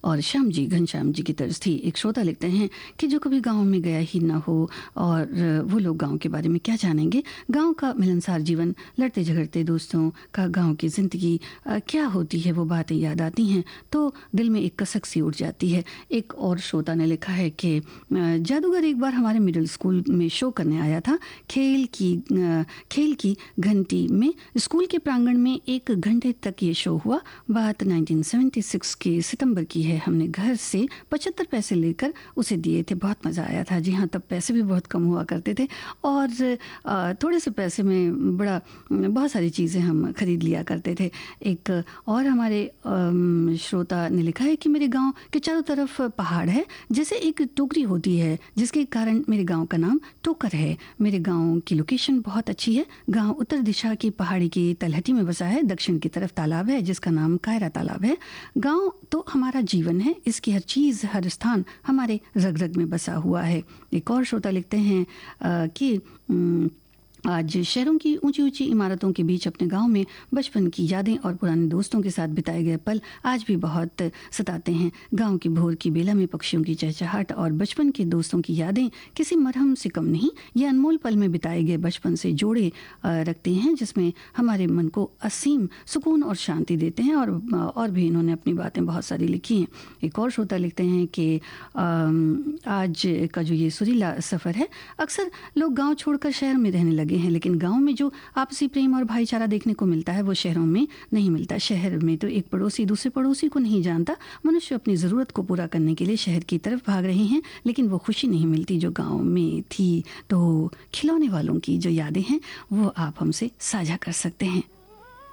और श्याम जी, घनश्याम जी की तर्ज थी। एक श्रोता लिखते हैं कि जो कभी गांव में गया ही ना हो और वो लोग गांव के बारे में क्या जानेंगे। गांव का मिलनसार जीवन, लड़ते झगड़ते दोस्तों का गांव की ज़िंदगी क्या होती है, वो बातें याद आती हैं तो दिल में एक कसक सी उठ जाती है। एक और श्रोता ने लिखा है कि जादूगर एक बार हमारे मिडिल स्कूल में शो करने आया था। खेल की घंटी में स्कूल के प्रांगण में 1 घंटे तक ये शो हुआ। बात 1976 के सितंबर की है। हमने घर से 75 पैसे लेकर उसे दिए थे। बहुत मज़ा आया था। जी हाँ, तब पैसे भी बहुत कम हुआ करते थे और थोड़े से पैसे में बहुत सारी चीज़ें हम खरीद लिया करते थे। एक और हमारे श्रोता ने लिखा है कि मेरे गांव के चारों तरफ पहाड़ है, जैसे एक टोकरी होती है, जिसके कारण मेरे गांव का नाम टोकर है। मेरे गांव की लोकेशन बहुत अच्छी है। गांव उत्तर दिशा की पहाड़ी की तलहटी में बसा है। दक्षिण की तरफ तालाब है जिसका नाम कायरा तालाब है। गांव तो हमारा जीवन है, इसकी हर चीज़, हर स्थान हमारे रग रग में बसा हुआ है। एक और श्रोता लिखते हैं कि आज शहरों की ऊंची ऊंची इमारतों के बीच अपने गांव में बचपन की यादें और पुराने दोस्तों के साथ बिताए गए पल आज भी बहुत सताते हैं। गांव की भोर की बेला में पक्षियों की चहचहाट और बचपन के दोस्तों की यादें किसी मरहम से कम नहीं। ये अनमोल पल में बिताए गए बचपन से जोड़े रखते हैं, जिसमें हमारे मन को असीम सुकून और शांति देते हैं। और भी इन्होंने अपनी बातें बहुत सारी लिखी हैं। एक और श्रोता लिखते हैं कि आज का जो ये सुरीला सफ़र है, अक्सर लोग गाँव छोड़कर शहर में रहने लगे हैं, लेकिन गांव में जो आपसी प्रेम और भाईचारा देखने को मिलता है वो शहरों में नहीं मिलता। शहर में तो एक पड़ोसी दूसरे पड़ोसी को नहीं जानता। मनुष्य अपनी ज़रूरत को पूरा करने के लिए शहर की तरफ भाग रहे हैं, लेकिन वो खुशी नहीं मिलती जो गांव में थी। तो खिलौने वालों की जो यादें हैं वो आप हमसे साझा कर सकते हैं।